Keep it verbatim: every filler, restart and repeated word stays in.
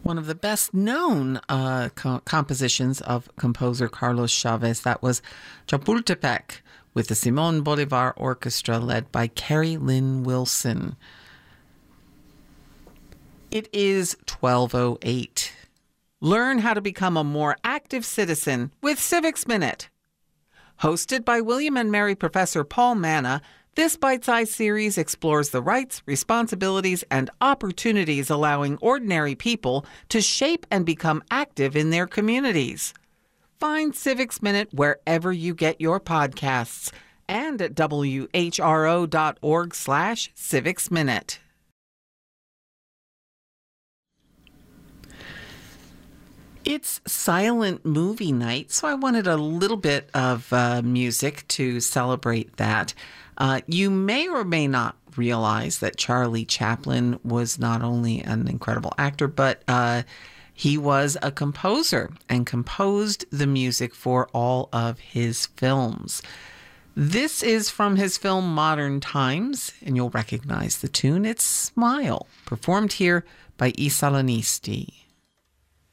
One of the best known uh, co- compositions of composer Carlos Chavez. That was Chapultepec with the Simon Bolivar Orchestra led by Carrie Lynn Wilson. It is twelve oh eight. Learn how to become a more active citizen with Civics Minute. Hosted by William and Mary Professor Paul Manna, this bite-sized series explores the rights, responsibilities, and opportunities allowing ordinary people to shape and become active in their communities. Find Civics Minute wherever you get your podcasts and at W H R O dot org slash Civics Minute. It's silent movie night, so I wanted a little bit of uh, music to celebrate that. Uh, you may or may not realize that Charlie Chaplin was not only an incredible actor, but uh, he was a composer and composed the music for all of his films. This is from his film Modern Times, and you'll recognize the tune. It's Smile, performed here by I Salonisti.